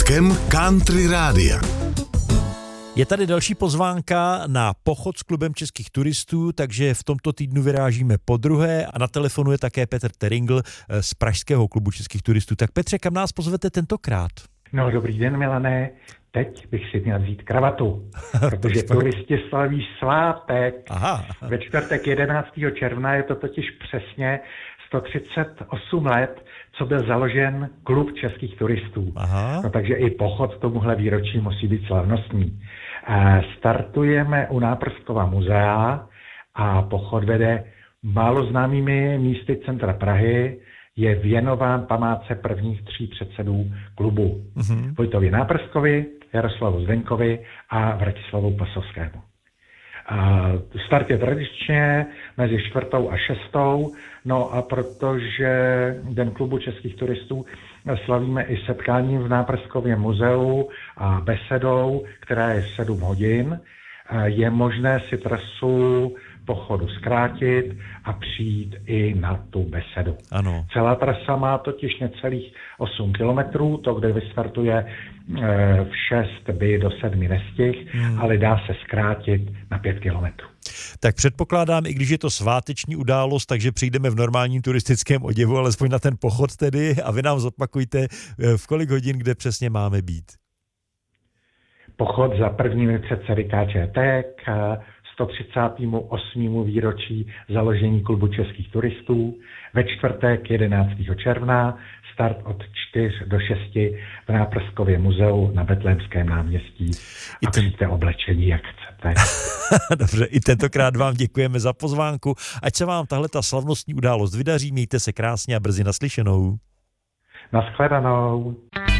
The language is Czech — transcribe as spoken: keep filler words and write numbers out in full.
Vlakem Country Rádia. Je tady další pozvánka na pochod s klubem českých turistů, takže v tomto týdnu vyrážíme podruhé a na telefonu je také Petr Teringl z pražského klubu českých turistů. Tak Petře, kam nás pozvete tentokrát? No, dobrý den, Milane. Teď bych si měl vzít kravatu, protože turisti slaví svátek. Aha. Ve čtvrtek jedenáctého června je to totiž přesně sto třicet osm let, co byl založen klub českých turistů. Aha. No, takže i pochod k tomuhle výročí musí být slavnostní. E, startujeme u Náprskova muzea a pochod vede málo známými místy centra Prahy. Je věnován památce prvních tří předsedů klubu. Mm-hmm. Vojtovi Náprskovi, Jaroslavu Zdenkovi a Vratislavu Pasovskému. Start je tradičně mezi čtvrtou a šestou, no a protože Den klubu českých turistů slavíme i setkáním v Náprskově muzeu a besedou, která je sedm hodin, je možné si trasu pochodu zkrátit a přijít i na tu besedu. Ano. Celá trasa má totiž necelých osm kilometrů, to, kde vystartuje v šest by do sedmi nestih, hmm. ale dá se zkrátit na pět kilometrů. Tak předpokládám, i když je to sváteční událost, takže přijdeme v normálním turistickém oděvu, alespoň na ten pochod tedy, a vy nám zopakujte, v kolik hodin, kde přesně máme být. Pochod za prvními předsedy K Č T k sto třicátému osmému výročí založení klubu českých turistů. Ve čtvrtek jedenáctého června, start od čtyř do šesti v Náprskově muzeu na Betlémském náměstí. I a ten... přijďte oblečení, jak chcete. Dobře, i tentokrát vám děkujeme za pozvánku. Ať se vám tahle ta slavnostní událost vydaří, mějte se krásně a brzy naslyšenou. Naschledanou.